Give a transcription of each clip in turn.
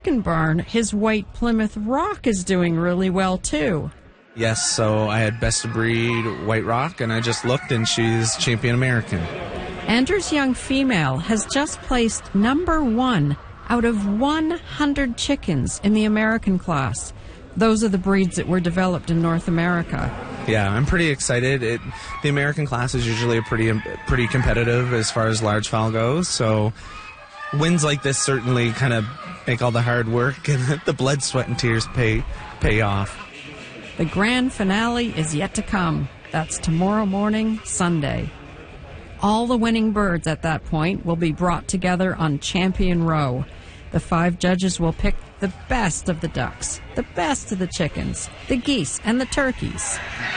Barn, his white Plymouth Rock is doing really well too. Yes, so I had best of breed White Rock, and I just looked, and she's champion American. Andrew's young female has just placed #1 out of 100 chickens in the American class. Those are the breeds that were developed in North America. Yeah, I'm pretty excited. The American class is usually pretty competitive as far as large fowl goes, so wins like this certainly kind of make all the hard work and the blood, sweat, and tears pay off. The grand finale is yet to come. That's tomorrow morning, Sunday. All the winning birds at that point will be brought together on Champion Row. The 5 judges will pick the best of the ducks, the best of the chickens, the geese, and the turkeys.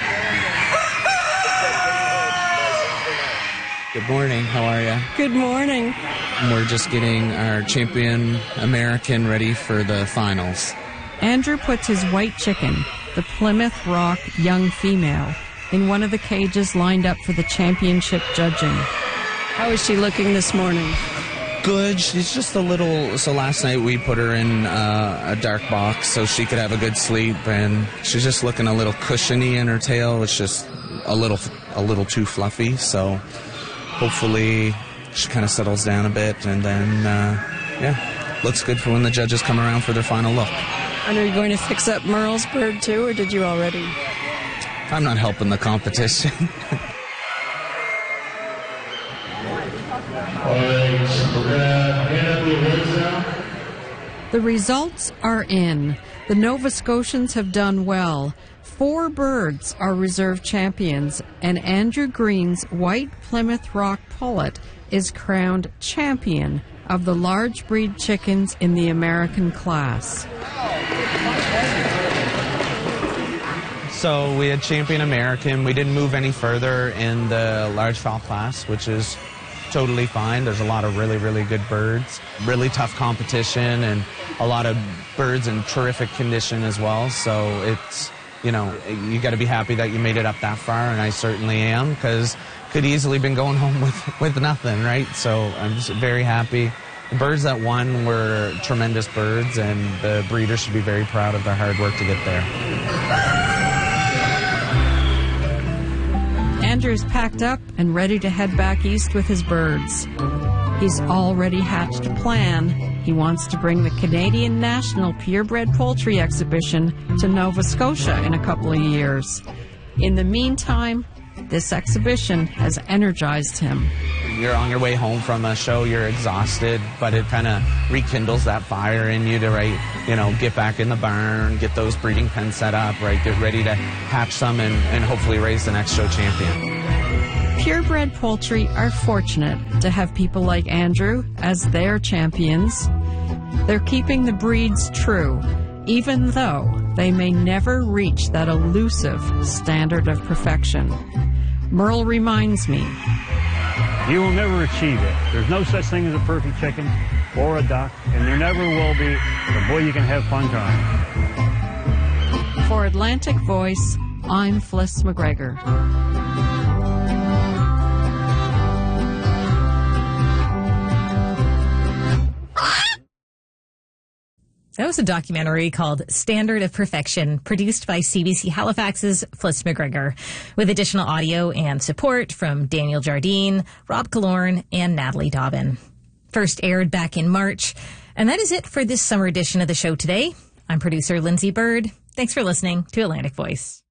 Good morning. How are you? Good morning. We're just getting our champion American ready for the finals. Andrew puts his white chicken, the Plymouth Rock young female, in one of the cages lined up for the championship judging. How is she looking this morning? Good. She's just a little... So last night we put her in a dark box so she could have a good sleep, and she's just looking a little cushiony in her tail. It's just a little too fluffy, so hopefully she kind of settles down a bit, and then, looks good for when the judges come around for their final look. And are you going to fix up Merle's bird too, or did you already? I'm not helping the competition. The results are in. The Nova Scotians have done well. 4 birds are reserve champions, and Andrew Green's white Plymouth Rock pullet is crowned champion of the large breed chickens in the American class. So we had champion American. We didn't move any further in the large fowl class, which is totally fine. There's a lot of really, really good birds. Really tough competition, and a lot of birds in terrific condition as well. So it's, you got to be happy that you made it up that far, and I certainly am, because could easily been going home with nothing, right? So I'm just very happy. The birds that won were tremendous birds, and the breeders should be very proud of their hard work to get there. Andrew's packed up and ready to head back east with his birds. He's already hatched a plan. He wants to bring the Canadian National Purebred Poultry Exhibition to Nova Scotia in a couple of years. In the meantime, this exhibition has energized him. You're on your way home from a show, you're exhausted, but it kind of rekindles that fire in you to, get back in the barn, get those breeding pens set up, get ready to hatch some and hopefully raise the next show champion. Purebred poultry are fortunate to have people like Andrew as their champions. They're keeping the breeds true, even though they may never reach that elusive standard of perfection. Merle reminds me, you will never achieve it. There's no such thing as a perfect chicken or a duck, and there never will be, but boy, you can have fun trying. For Atlantic Voice, I'm Fliss McGregor. That was a documentary called Standard of Perfection, produced by CBC Halifax's Fliss McGregor, with additional audio and support from Daniel Jardine, Rob Killorn, and Natalie Dobbin. First aired back in March. And that is it for this summer edition of the show today. I'm producer Lindsay Bird. Thanks for listening to Atlantic Voice.